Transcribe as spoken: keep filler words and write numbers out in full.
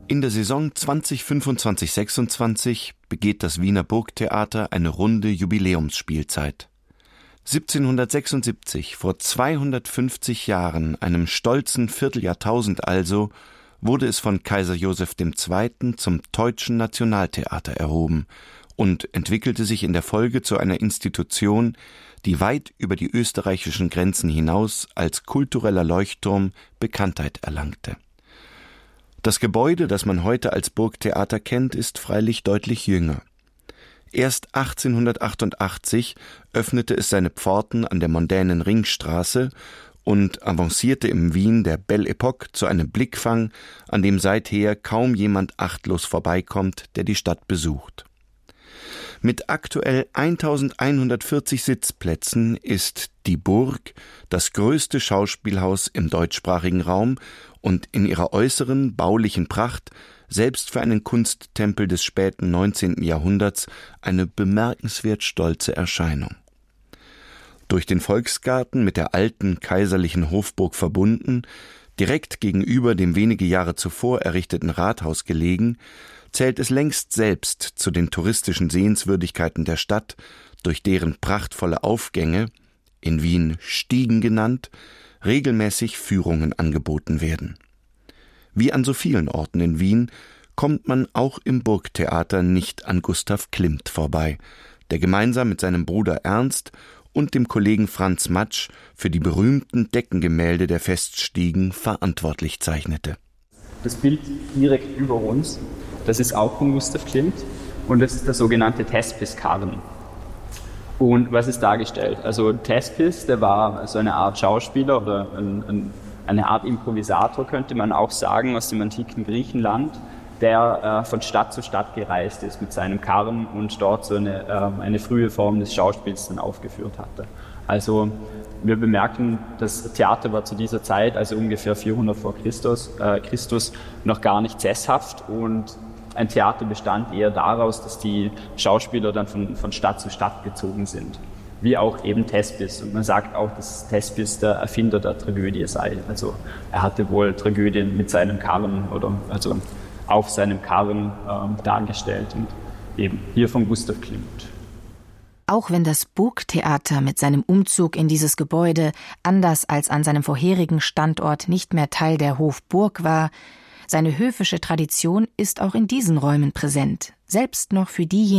In der Saison zwanzig fünfundzwanzig sechsundzwanzig begeht das Wiener Burgtheater eine runde Jubiläumsspielzeit. siebzehnhundertsechsundsiebzig, vor zweihundertfünfzig Jahren, einem stolzen Vierteljahrtausend also, wurde es von Kaiser Joseph der Zweite. Zum Deutschen Nationaltheater erhoben und entwickelte sich in der Folge zu einer Institution, die weit über die österreichischen Grenzen hinaus als kultureller Leuchtturm Bekanntheit erlangte. Das Gebäude, das man heute als Burgtheater kennt, ist freilich deutlich jünger. Erst achtzehnhundertachtundachtzig öffnete es seine Pforten an der mondänen Ringstraße und avancierte im Wien der Belle Époque zu einem Blickfang, an dem seither kaum jemand achtlos vorbeikommt, der die Stadt besucht. Mit aktuell eintausendeinhundertvierzig Sitzplätzen ist die Burg das größte Schauspielhaus im deutschsprachigen Raum und in ihrer äußeren baulichen Pracht selbst für einen Kunsttempel des späten neunzehnten Jahrhunderts eine bemerkenswert stolze Erscheinung. Durch den Volksgarten mit der alten kaiserlichen Hofburg verbunden, direkt gegenüber dem wenige Jahre zuvor errichteten Rathaus gelegen, zählt es längst selbst zu den touristischen Sehenswürdigkeiten der Stadt, durch deren prachtvolle Aufgänge, in Wien Stiegen genannt, regelmäßig Führungen angeboten werden. Wie an so vielen Orten in Wien kommt man auch im Burgtheater nicht an Gustav Klimt vorbei, der gemeinsam mit seinem Bruder Ernst und dem Kollegen Franz Matsch für die berühmten Deckengemälde der Feststiegen verantwortlich zeichnete. Das Bild direkt über uns, das ist auch von Gustav Klimt und das ist der sogenannte Thespis-Karren. Und was ist dargestellt? Also Thespis, der war so eine Art Schauspieler oder ein, ein, eine Art Improvisator, könnte man auch sagen, aus dem antiken Griechenland, der äh, von Stadt zu Stadt gereist ist mit seinem Karren und dort so eine, äh, eine frühe Form des Schauspiels dann aufgeführt hatte. Also wir bemerken, das Theater war zu dieser Zeit, also ungefähr vierhundert vor Christus, äh, Christus, noch gar nicht sesshaft und ein Theater bestand eher daraus, dass die Schauspieler dann von, von Stadt zu Stadt gezogen sind, wie auch eben Thespis. Und man sagt auch, dass Thespis der Erfinder der Tragödie sei. Also er hatte wohl Tragödien mit seinem Karren oder also auf seinem Karren äh, dargestellt und eben hier von Gustav Klimt. Auch wenn das Burgtheater mit seinem Umzug in dieses Gebäude anders als an seinem vorherigen Standort nicht mehr Teil der Hofburg war, seine höfische Tradition ist auch in diesen Räumen präsent, selbst noch für diejenigen,